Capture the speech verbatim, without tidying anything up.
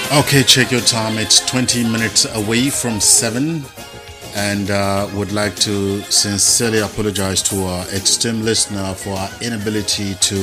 Okay, check your time. It's twenty minutes away from seven, and uh, would like to sincerely apologize to our esteemed listener for our inability to